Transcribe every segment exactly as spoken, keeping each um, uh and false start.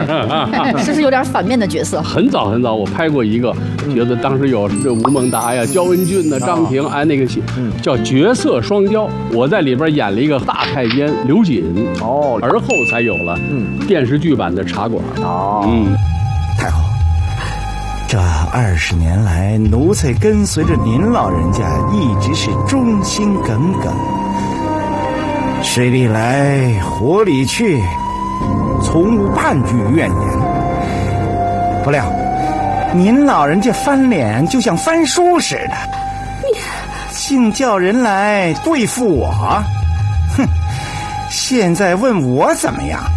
是不是有点反面的角色？ 很早很早，我拍过一个，觉得当时有这吴孟达呀、焦文俊呐、张庭，哎，那个戏叫《绝色双骄》，我在里边演了一个大太监刘瑾。哦，而后才有了电视剧版的《茶馆》。 哦，嗯，太好。这二十年来，奴才跟随着您老人家一直是忠心耿耿，水里来火里去，从无半句怨言。不料您老人家翻脸就像翻书似的，竟叫人来对付我。哼，现在问我怎么样？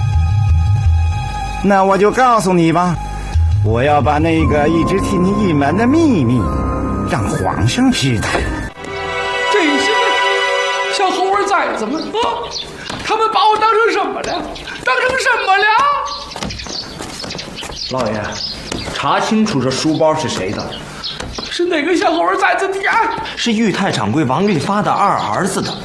那我就告诉你吧，我要把那个一直替你隐瞒的秘密让皇上知道。 这些小猴儿崽子们啊，他们把我当成什么了？当成什么了？ 老爷，查清楚这书包是谁的？ 是哪个小猴儿崽子的呀？ 是裕太掌柜王利发的二儿子的。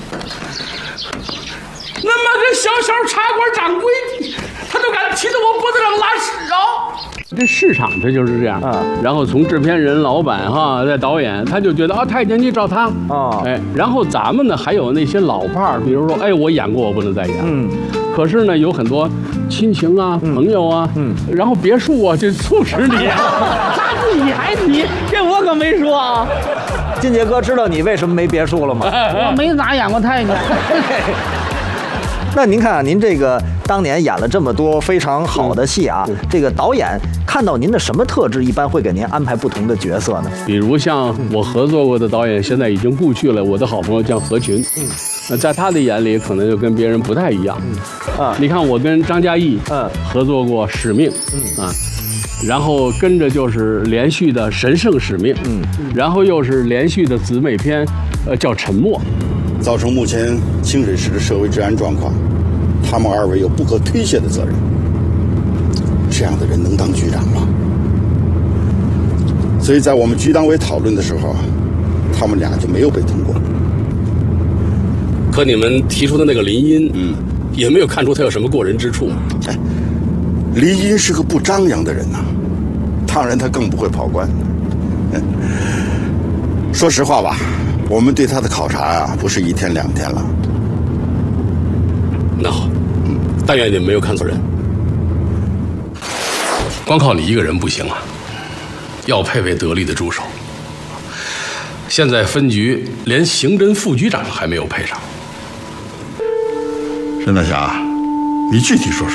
那么个小小茶馆掌柜的，他都敢骑到我脖子上拉屎啊！ 这市场它就是这样啊。然后从制片人、老板哈，再导演，他就觉得啊，太监你找他啊，哎，然后咱们呢还有那些老派儿，比如说，哎，我演过，我不能再演。嗯。可是呢，有很多亲情啊、朋友啊，嗯，然后别墅啊，就促使你。 那你还你这我可没说啊。 金杰哥知道你为什么没别墅了吗？ 我没咋演过太监。 那您看啊，您这个当年演了这么多非常好的戏啊，这个导演看到您的什么特质，一般会给您安排不同的角色呢？ 比如像我合作过的导演，现在已经故去了，我的好朋友叫何群，嗯，那在他的眼里，可能就跟别人不太一样，嗯，啊，你看我跟张嘉译，嗯，合作过《使命》，嗯啊。然后跟着就是连续的神圣使命，嗯，然后又是连续的姊妹篇，呃，叫沉默。 造成目前清水市的社会治安状况，他们二位有不可推卸的责任。这样的人能当局长吗？所以在我们局党委讨论的时候，他们俩就没有被通过。 可你们提出的那个林荫，嗯，也没有看出他有什么过人之处。 哎，林荫是个不张扬的人呐、啊，当然他更不会跑官。说实话吧，我们对他的考察啊，不是一天两天了。 那好，嗯，但愿你们没有看错人。光靠你一个人不行啊，要配备得力的助手。现在分局连刑侦副局长还没有配上。 沈大侠，你具体说说。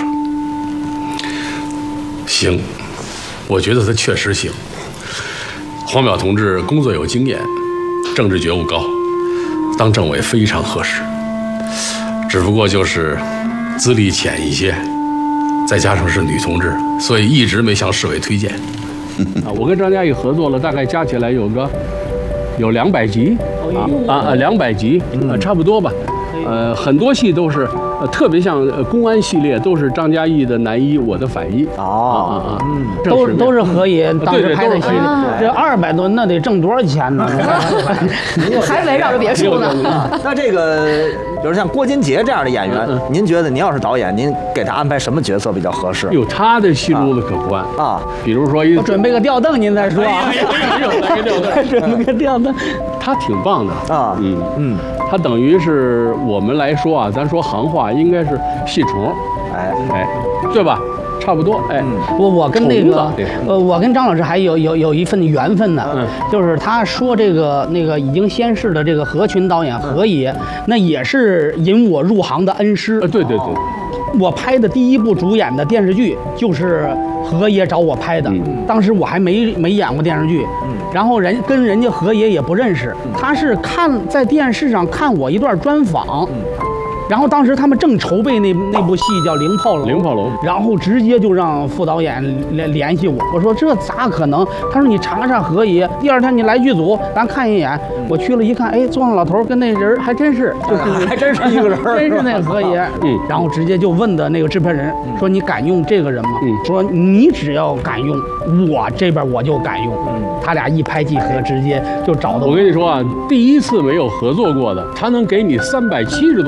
行，我觉得他确实行。黄淼同志工作有经验，政治觉悟高，当政委非常合适。只不过就是资历浅一些，再加上是女同志，所以一直没向市委推荐。 啊，我跟张嘉译合作了，大概加起来有个有两百集啊啊啊，两百集，呃，差不多吧。呃，很多戏都是，呃，特别像公安系列，都是张嘉译的男一，我的反一。 哦，啊啊，嗯，都都是何以当时拍的戏，这二百多那得挣多少钱呢？ 还围绕着别墅呢。 那这个，比如像郭金杰这样的演员，您觉得您要是导演，您给他安排什么角色比较合适？ 有他的戏路子可观啊，比如说一， 我准备个吊凳，您再说。 来个吊凳， 准备个吊凳， 他挺棒的啊，嗯嗯。 他等于是我们来说啊，咱说行话，应该是戏虫，哎哎，对吧？差不多，哎， 我我跟那个呃，我跟张老师还有有有一份缘分呢，嗯，就是他说这个那个已经仙逝的这个何群导演何爷，那也是引我入行的恩师， 呃，对对对， 我拍的第一部主演的电视剧就是何爷找我拍的，当时我还没没演过电视剧，然后人跟人家何爷也不认识，他是看在电视上看我一段专访。然后当时他们正筹备那那部戏叫《零炮楼》， 零炮楼， 然后直接就让副导演联联系我，我说这咋可能？他说你查查何爷，第二天你来剧组，咱看一眼。我去了一看，哎，坐上老头跟那人还真是，就是还真是一个人， 真是那个何爷。嗯，然后直接就问的那个制片人说：“你敢用这个人吗？”嗯，说你只要敢用，我这边我就敢用。嗯，他俩一拍即合，直接就找到我。 我跟你说啊，第一次没有合作过的，他能给你三百七十多场戏。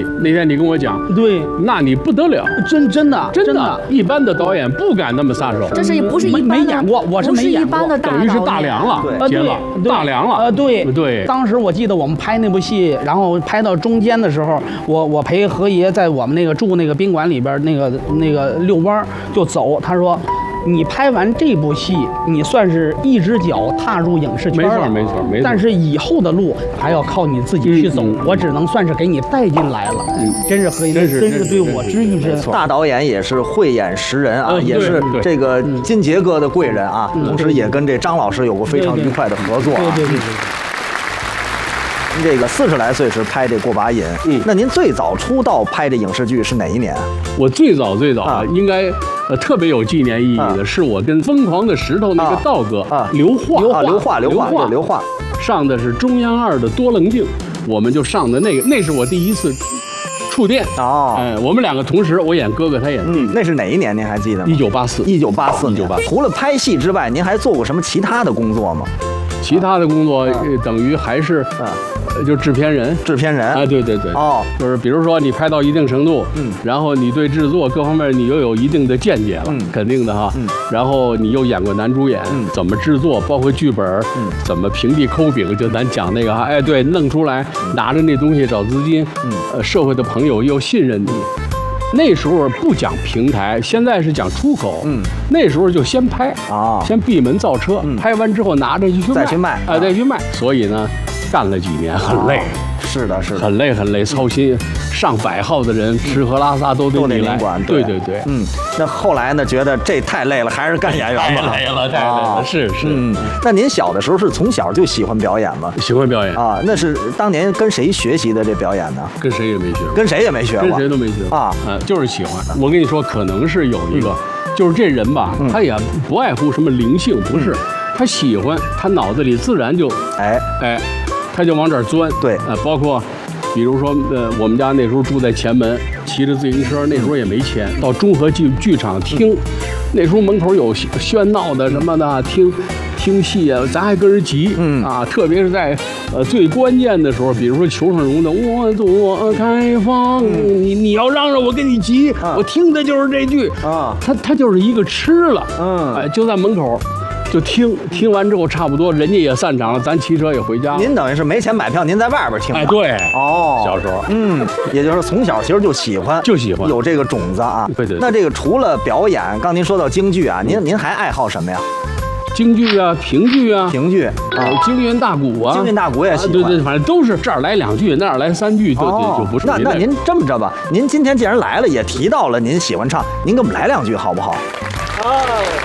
那天你跟我讲， 对， 那你不得了， 真真的真的，一般的导演不敢那么撒手。 这是不是一没般的没演过，我是没演过， 不是一般的大等于是大导演梁了， 呃，对接了，大梁了。 呃，对对。 当时我记得我们拍那部戏，然后拍到中间的时候，我我陪何爷在我们那个住那个宾馆里边那个那个遛弯就走，他说。你拍完这部戏，你算是一只脚踏入影视圈了， 没错没错没错。 但是以后的路还要靠你自己去走，嗯、我只能算是给你带进来了。嗯，真是何爷，真是真是对我知遇之恩。 大导演也是慧眼识人啊， 嗯、 也是这个金杰哥的贵人啊， 嗯、 同时也跟这张老师有过非常愉快的合作啊。 对对对对。 您这个四十来岁时拍这《过把瘾》，嗯，那您最早出道拍这影视剧是哪一年？ 我最早最早啊，应该呃特别有纪念意义的，是我跟疯狂的石头那个道哥啊，刘化刘化刘化刘化刘化上的是中央二的多棱镜，我们就上的那个，那是我第一次触电哦， 哎，我们两个同时，我演哥哥，他演弟弟。 那是哪一年？您还记得吗？ 一九八四， 一九八四， 一九八。 除了拍戏之外，您还做过什么其他的工作吗？ 其他的工作等于还是啊。就制片人， 制片人啊，对对对， 哦， 就是比如说你拍到一定程度，嗯，然后你对制作各方面你又有一定的见解了，嗯，肯定的哈，嗯，然后你又演过男主演，嗯，怎么制作，包括剧本，嗯，怎么平地抠饼，就咱讲那个哈，哎，对，弄出来，拿着那东西找资金，嗯，呃，社会的朋友又信任你。那时候不讲平台，现在是讲出口。嗯，那时候就先拍啊，先闭门造车，嗯、拍完之后拿着就去卖， 再去卖， 啊，再去卖。所以呢，干了几年很累。 是的，是的， 很累很累，操心上百号的人，吃喝拉撒都得你来管。 对对对， 嗯。那后来呢？觉得这太累了，还是干演员吧。 太累了，太累了。是是。 嗯。那您小的时候是从小就喜欢表演吗？ 喜欢表演啊。那是当年跟谁学习的这表演呢？ 跟谁也没学过。 跟谁也没学过。 跟谁都没学过啊。 嗯，就是喜欢。我跟你说，可能是有一个，就是这人吧，他也不爱护什么灵性，不是，他喜欢，他脑子里自然就哎哎，他就往这儿钻。 对。 呃，包括。比如说，呃，我们家那时候住在前门，骑着自行车，那时候也没钱，到中和剧剧场听，那时候门口有喧闹的什么的，听听戏啊，咱还跟人急，嗯啊，特别是在呃最关键的时候，比如说裘盛戎的“我左开放”，嗯、你你要让着我跟你急，啊、我听的就是这句啊，他他就是一个吃了，嗯，哎，就在门口。就听听完之后，差不多人家也散场了，咱骑车也回家了。 您等于是没钱买票，您在外边听。 哎，对， 哦， 小时候， 嗯，也就是说从小其实就喜欢， 就喜欢有这个种子啊。 对对。 那这个除了表演，刚您说到京剧啊，您您还爱好什么呀？ 京剧啊，评剧啊， 评剧啊， 京韵大鼓啊， 京韵大鼓也喜欢。 对对，反正都是这儿来两句，那儿来三句，就就不是。 那那您这么着吧，您今天既然来了，也提到了您喜欢唱，您给我们来两句好不好？ 哦。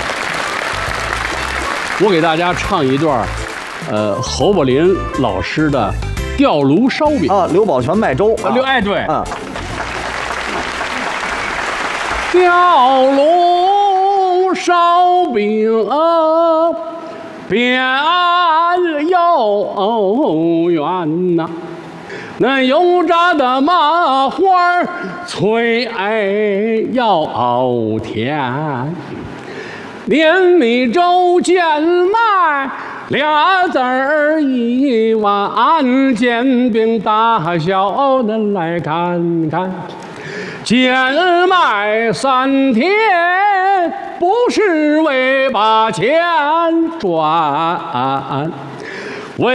我给大家唱一段，呃，侯宝林老师的《吊炉烧饼》 啊，刘宝全卖粥。 刘、啊、哎对， 嗯， 吊炉烧饼啊，边又圆呐，那油炸的麻花脆又甜。连米粥贱卖俩子儿一碗，煎饼大小的来看看，贱卖三天不是为把钱赚。